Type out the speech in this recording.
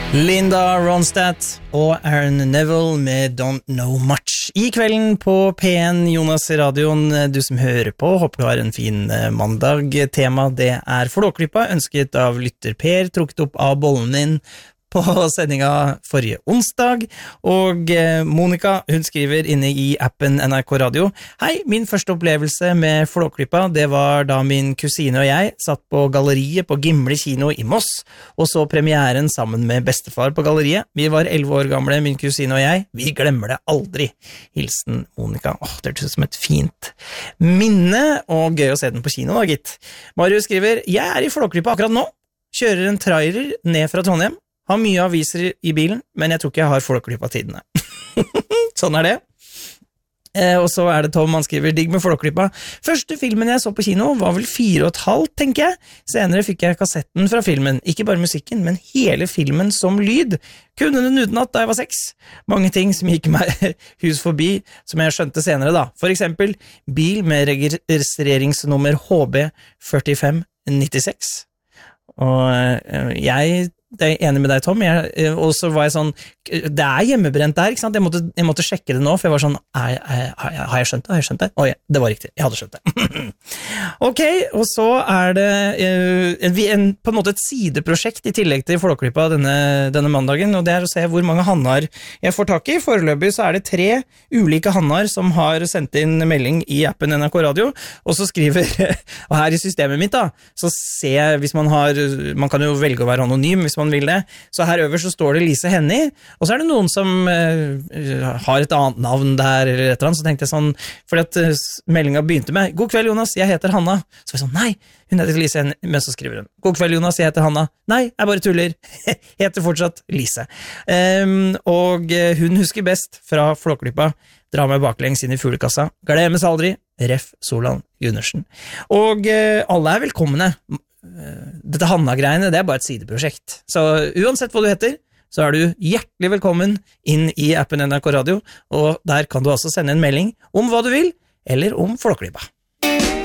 Linda Ronstadt og Aaron Neville med Don't Know Much. I kvelden på P1 Jonas i radioen, du som hører på, håper du har en fin mandag. Tema det er Flåklypa, ønsket av lytter Per, trukket opp av bollen din på sendinga forrige onsdag, og Monika, hun skriver inne i appen NRK Radio: Hei, min første opplevelse med Flåklypa, det var da min kusine og jeg satt på galleriet på Gimle kino i Moss, og så premieren sammen med bestefar på galleriet. Vi var 11 år gamle, min kusine og jeg. Vi glemmer det aldri. Hilsen Monika. Det hørtes ut som et fint minne, og gøy å se den på kino da, gitt. Marius skriver: Jeg er i Flåklypa akkurat nå. Kjører en trailer ned fra Trondheim. Har mye aviser i bilen, men jeg tror ikke jeg har Flåklypa-tidene. Sånn er det. Og så er det Tom, han skriver: Digg med Flåklypa. Første filmen jeg så på kino var vel 4,5, tenker jeg. Senere fikk jeg kassetten fra filmen. Ikke bare musikken, men hele filmen som lyd. Kunne den utenat da jeg var 6. Mange ting som gikk meg hus forbi, som jeg skjønte senere da. For eksempel bil med registreringsnummer HB4596. Og jeg er enig med deg, Tom. Og så var jeg sånn, det er hjemmebrent der, ikke sant? Jeg måtte sjekke det nå, for jeg var sånn, har jeg skjønt det? Har jeg skjønt det? Åja, det var riktig, jeg hadde skjønt det. Ok, og så er det på en måte et sideprosjekt i tillegg til Flåklypa denne mandagen, og det er å se hvor mange hannar jeg får tak i. Foreløpig så er det 3 ulike hannar som har sendt inn melding i appen NRK Radio, og så skriver, og her i systemet mitt da, så ser jeg, hvis man kan jo velge å være anonym hvis man vil det, så her øverst så står det Lise Henny, og så er det noen som har et annet navn der, eller et eller annet, så tenkte jeg sånn, fordi at meldingen begynte med: God kveld, Jonas, jeg heter Hanna. Så var jeg sånn, nei, hun heter Lise Henny, men så skriver hun: God kveld, Jonas, jeg heter Hanna. Nei, jeg bare tuller. Heter fortsatt Lise. Og hun husker best fra Flåklypa: Dra meg baklengs inn i fuglekassa. Glemmes aldri. Ref. Solan Gundersen. Og alle er velkomne. Dette Hanna-greiene, det er bare et sideprosjekt. Så uansett hva du heter, så er du hjertelig velkommen inn i appen NRK Radio, og der kan du altså sende en melding om hva du vil, eller om Flåklypa.